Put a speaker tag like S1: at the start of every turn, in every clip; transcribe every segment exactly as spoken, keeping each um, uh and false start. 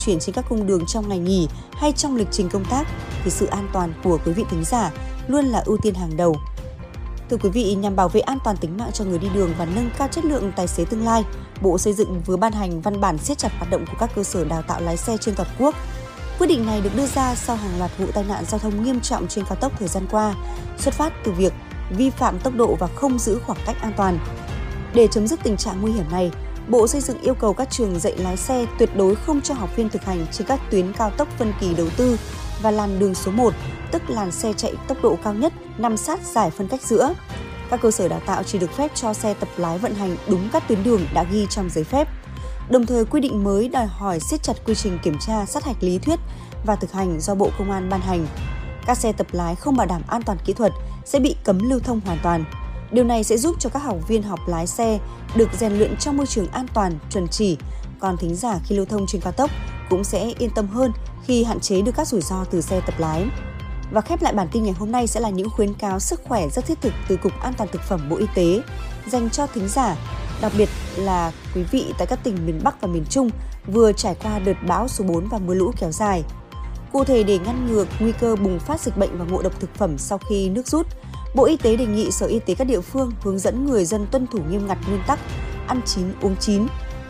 S1: chuyển trên các cung đường trong ngày nghỉ hay trong lịch trình công tác thì sự an toàn của quý vị thính giả luôn là ưu tiên hàng đầu. Thưa quý vị, nhằm bảo vệ an toàn tính mạng cho người đi đường và nâng cao chất lượng tài xế tương lai, Bộ Xây dựng vừa ban hành văn bản siết chặt hoạt động của các cơ sở đào tạo lái xe trên toàn quốc. Quyết định này được đưa ra sau hàng loạt vụ tai nạn giao thông nghiêm trọng trên cao tốc thời gian qua, xuất phát từ việc vi phạm tốc độ và không giữ khoảng cách an toàn. Để chấm dứt tình trạng nguy hiểm này, Bộ Xây dựng yêu cầu các trường dạy lái xe tuyệt đối không cho học viên thực hành trên các tuyến cao tốc phân kỳ đầu tư và làn đường số một, tức làn xe chạy tốc độ cao nhất nằm sát giải phân cách giữa. Các cơ sở đào tạo chỉ được phép cho xe tập lái vận hành đúng các tuyến đường đã ghi trong giấy phép. Đồng thời, quy định mới đòi hỏi siết chặt quy trình kiểm tra sát hạch lý thuyết và thực hành do Bộ Công an ban hành. Các xe tập lái không bảo đảm an toàn kỹ thuật sẽ bị cấm lưu thông hoàn toàn. Điều này sẽ giúp cho các học viên học lái xe được rèn luyện trong môi trường an toàn, chuẩn chỉ, còn thính giả khi lưu thông trên cao tốc cũng sẽ yên tâm hơn khi hạn chế được các rủi ro từ xe tập lái. Và khép lại bản tin ngày hôm nay sẽ là những khuyến cáo sức khỏe rất thiết thực từ Cục An toàn Thực phẩm Bộ Y tế dành cho thính giả, đặc biệt là quý vị tại các tỉnh miền Bắc và miền Trung vừa trải qua đợt bão số bốn và mưa lũ kéo dài. Cụ thể, để ngăn ngừa nguy cơ bùng phát dịch bệnh và ngộ độc thực phẩm sau khi nước rút, Bộ Y tế đề nghị Sở Y tế các địa phương hướng dẫn người dân tuân thủ nghiêm ngặt nguyên tắc ăn chín uống chín.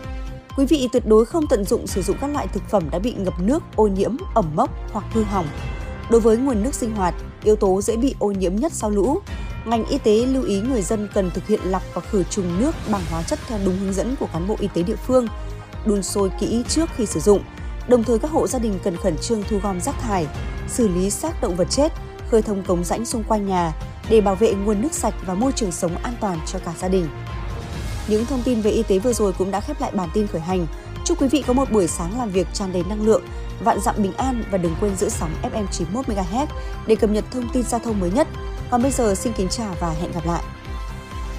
S1: Quý vị tuyệt đối không tận dụng sử dụng các loại thực phẩm đã bị ngập nước, ô nhiễm, ẩm mốc hoặc hư hỏng. Đối với nguồn nước sinh hoạt, yếu tố dễ bị ô nhiễm nhất sau lũ, ngành y tế lưu ý người dân cần thực hiện lọc và khử trùng nước bằng hóa chất theo đúng hướng dẫn của cán bộ y tế địa phương, đun sôi kỹ trước khi sử dụng. Đồng thời, các hộ gia đình cần khẩn trương thu gom rác thải, xử lý xác động vật chết, khơi thông cống rãnh xung quanh nhà để bảo vệ nguồn nước sạch và môi trường sống an toàn cho cả gia đình. Những thông tin về y tế vừa rồi cũng đã khép lại bản tin khởi hành. Chúc quý vị có một buổi sáng làm việc tràn đầy năng lượng, vạn dặm bình an và đừng quên giữ sóng ép em chín mươi mốt mê ga héc để cập nhật thông tin giao thông mới nhất. Còn bây giờ xin kính chào và hẹn gặp lại.